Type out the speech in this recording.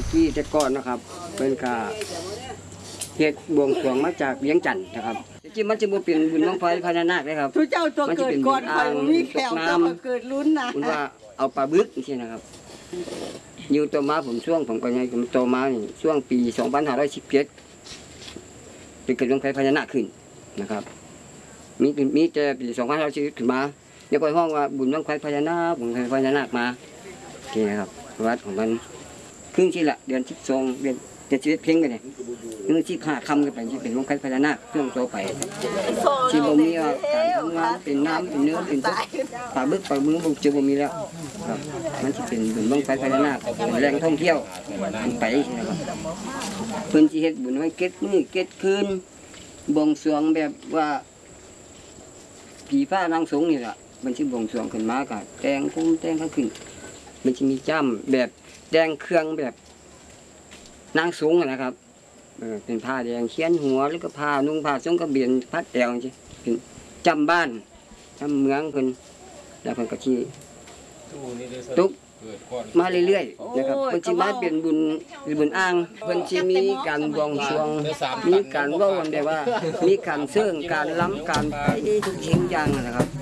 กี้แต่ก่อนนะครับเป็นกาเฮ็ดบวงสรวงมาจากเวียงจันทน์นะครับจริงมันจะบ่เป็นบุญบั้งไฟพญานาคเลยครับทุกเจ้าตัวเกิดก่อนข่อยมีแขวตัวเกิดลุ้นนะคุณว่าเอาปลาบึกนี่นะครับอยู่ตัวมาผมช่วงผมก็ยังโตมานี่ช่วงปี2517เป็นเกิดดวงไฟพญานาคขึ้นนะครับมีแต่ปี2517ขึ้นมาเดี๋ยวก็ห้องว่าบุญบั้งไฟพญานาคบุญไฟพญานาคมานี่นะครับวัดของมันครึ่งที่ละเดือน12เดือนชีวิตเพ่งกันเนี่ยนึกที่ขาคำกันไปที่เป็นวงไฟพญานาคเครื่องโตไปที่บ่มีการทำงานเป็นน้ำเป็นเนื้อเป็นปลาบึกบุกเจอบ่มีแล้วครับมันจะเป็นบุญบั้งไฟพญานาคเป็นแหล่งท่องเที่ยวไปนะครับเพิ่นสิเฮ็ดบุญไว้เก็ดมื้อเก็ดคืนบวงสรวงแบบว่าผีฟ้านางสงนี่ล่ะมันสิบวงสรวงขึ้นมาก็แต่งพุ่มแต่งข้างขึ้นมันจะมีจ้ำแบบแต่งเครื่องแบบนางสูงนะครับเป็นผ้าแดงเขียนหัวหรือก็ผ้านุ่งผ้าทรงกระเบียนพัดแอวจริงเป็นจำบ้านจำเมืองเพิ่นแล้วเพิ่นก็ที่ตุกมาเรื่อยๆนะครับเพิ่นสิมาเป็นบุญอ้างเพิ่นสิมีการบวงสรวงมีการเว้ากันได้ว่ามีการเชิงการล้ำการไปทุกสิ่งอย่างนะครับ